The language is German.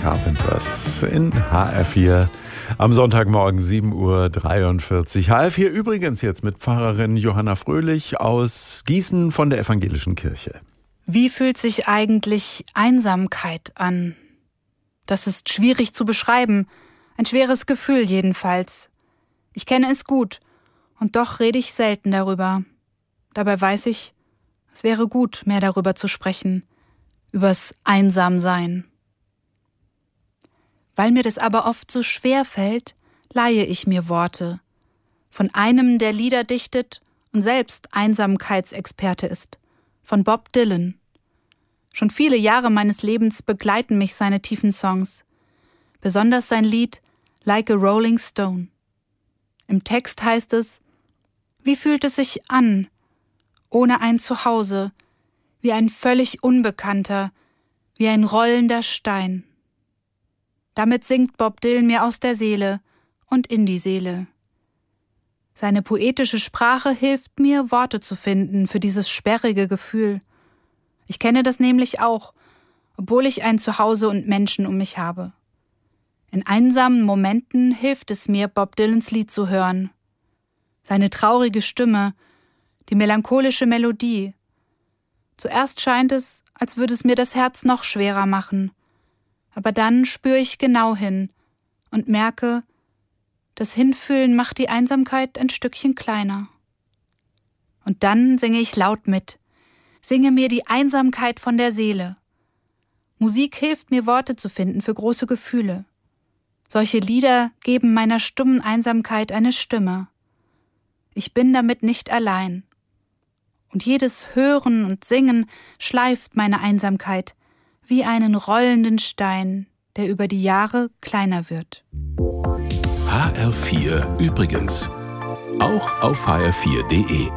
Carpenters in HR4 am Sonntagmorgen 7:43 Uhr. HR4 übrigens jetzt mit Pfarrerin Johanna Fröhlich aus Gießen von der Evangelischen Kirche. Wie fühlt sich eigentlich Einsamkeit an? Das ist schwierig zu beschreiben. Ein schweres Gefühl jedenfalls. Ich kenne es gut und doch rede ich selten darüber. Dabei weiß ich, es wäre gut, mehr darüber zu sprechen. Übers Einsamsein. Weil mir das aber oft so schwer fällt, leihe ich mir Worte. Von einem, der Lieder dichtet und selbst Einsamkeitsexperte ist. Von Bob Dylan. Schon viele Jahre meines Lebens begleiten mich seine tiefen Songs. Besonders sein Lied Like a Rolling Stone. Im Text heißt es: Wie fühlt es sich an, ohne ein Zuhause, wie ein völlig Unbekannter, wie ein rollender Stein. Damit singt Bob Dylan mir aus der Seele und in die Seele. Seine poetische Sprache hilft mir, Worte zu finden für dieses sperrige Gefühl. Ich kenne das nämlich auch, obwohl ich ein Zuhause und Menschen um mich habe. In einsamen Momenten hilft es mir, Bob Dylans Lied zu hören. Seine traurige Stimme, die melancholische Melodie. Zuerst scheint es, als würde es mir das Herz noch schwerer machen. Aber dann spüre ich genau hin und merke, das Hinfühlen macht die Einsamkeit ein Stückchen kleiner. Und dann singe ich laut mit, singe mir die Einsamkeit von der Seele. Musik hilft mir, Worte zu finden für große Gefühle. Solche Lieder geben meiner stummen Einsamkeit eine Stimme. Ich bin damit nicht allein. Und jedes Hören und Singen schleift meine Einsamkeit wie einen rollenden Stein, der über die Jahre kleiner wird. HR4 übrigens. Auch auf hr4.de.